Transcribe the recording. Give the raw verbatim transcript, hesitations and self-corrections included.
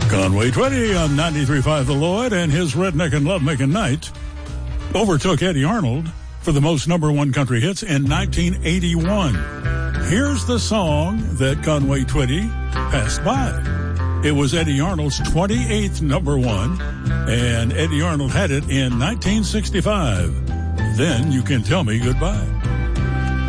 Conway Twitty on ninety-three point five The Lloyd and his Redneck and Lovemaking Night overtook Eddie Arnold for the most number one country hits in nineteen eighty-one. Here's the song that Conway Twitty passed by. It was Eddie Arnold's twenty-eighth number one, and Eddie Arnold had it in nineteen sixty-five. Then You Can Tell Me Goodbye.